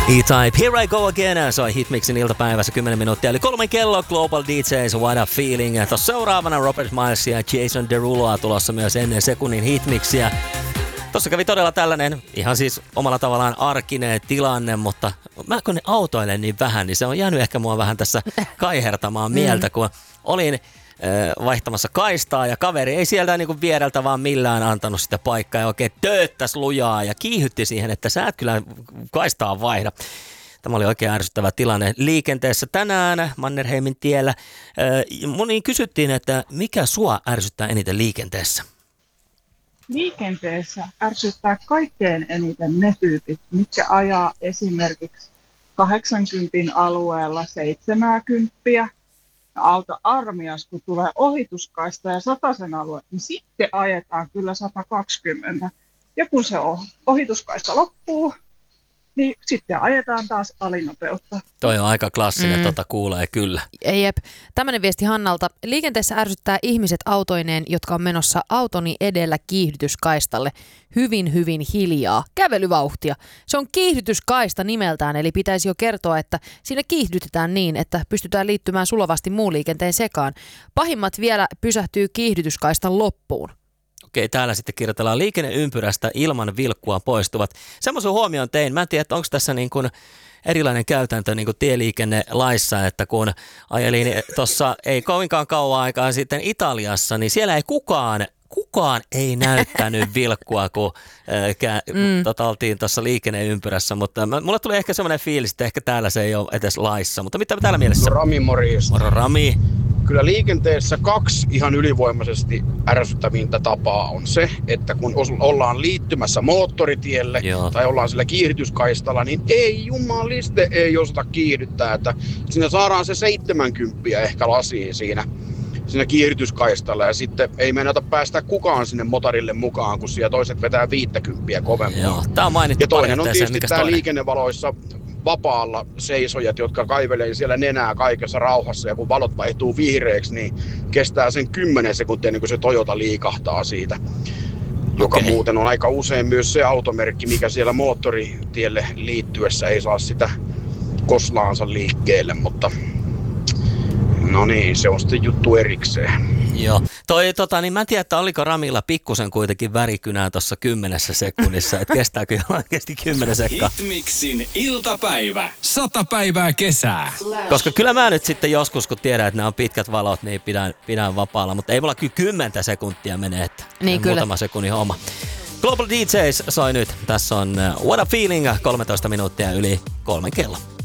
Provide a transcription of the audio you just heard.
E-Type, Here I Go Again, soi Hitmixin iltapäivässä 10 minuuttia, eli 3 kello, Global DJs, What a Feeling. Tuossa seuraavana Robert Miles ja Jason Deruloa tulossa myös ennen sekunnin Hitmixiä. Tuossa kävi todella tällainen, ihan siis omalla tavallaan arkinen tilanne, mutta mä kun autoilen niin vähän, niin se on jäänyt ehkä mua vähän tässä kaihertamaan mieltä, kun olin vaihtamassa kaistaa ja kaveri ei sieltä niinku viereltä vaan millään antanut sitä paikkaa ja oikein tööttäisi lujaa ja kiihytti siihen, että sä et kyllä kaistaa vaihda. Tämä oli oikein ärsyttävä tilanne liikenteessä tänään Mannerheimin tiellä. Moniin kysyttiin, että mikä sua ärsyttää eniten liikenteessä? Liikenteessä ärsyttää kaikkein eniten ne tyypit, mitkä ajaa esimerkiksi 80 alueella 70. Auto armias, kun tulee ohituskaista ja 100 alue, niin sitten ajetaan kyllä 120. Ja kun se ohituskaista loppuu, niin sitten ajetaan taas alinopeutta. Toi on aika klassinen, kuulee kyllä. Jep. Tämmöinen viesti Hannalta. Liikenteessä ärsyttää ihmiset autoineen, jotka on menossa autoni edellä kiihdytyskaistalle. Hyvin, hyvin hiljaa. Kävelyvauhtia. Se on kiihdytyskaista nimeltään, eli pitäisi jo kertoa, että siinä kiihdytetään niin, että pystytään liittymään sulavasti muun liikenteen sekaan. Pahimmat vielä pysähtyy kiihdytyskaistan loppuun. Okei, täällä sitten kirjoitellaan liikenneympyrästä ilman vilkkua poistuvat. Semmoisen huomioon tein. Mä en tiedä, että onko tässä niin kuin erilainen käytäntö niin kuin tieliikennelaissa, että kun ajelin tuossa ei kovinkaan kauan aikaa sitten Italiassa, niin siellä ei kukaan ei näyttänyt vilkkua, kun oltiin tuossa liikenneympyrässä, mutta mulle tuli ehkä semmoinen fiilis, että ehkä täällä se ei ole edes laissa, mutta mitä täällä mielessä? Rami, morjesta. Moro Rami. Kyllä liikenteessä 2 ihan ylivoimaisesti ärsyttävintä tapaa on se, että kun ollaan liittymässä moottoritielle tai ollaan sillä kiihdytyskaistalla, niin ei jumaliste ei osata kiihdyttää, että siinä saadaan se 70 ehkä lasiin siinä kiihdytyskaistalla ja sitten ei meinata päästä kukaan sinne motorille mukaan, kun siellä toiset vetää 50 kovempaa. Joo, tää on mainittu. Ja toinen on tietysti tää liikennevaloissa vapaalla seisojat, jotka kaivelee siellä nenää kaikessa rauhassa ja kun valot vaihtuu vihreäksi, niin kestää sen 10 sekuntia ennen kuin se Toyota liikahtaa siitä. Joka muuten on aika usein myös se automerkki, mikä siellä moottoritielle liittyessä ei saa sitä koslaansa liikkeelle, mutta no niin, se on sitten juttu erikseen. Joo. Niin mä en tiedä, että oliko Ramilla pikkusen kuitenkin värikynää tuossa 10 sekunnissa, että kestääkö oikeasti 10 sekkaa. Hitmixin iltapäivä. 100 päivää kesää. Koska kyllä mä nyt sitten joskus, kun tiedän, että nämä on pitkät valot, niin pidän vapaalla, mutta ei mulla kyllä 10 sekuntia mene, että niin muutama sekunnin homma. Global DJs soi nyt. Tässä on What a Feeling, 13 minuuttia yli 3 kello.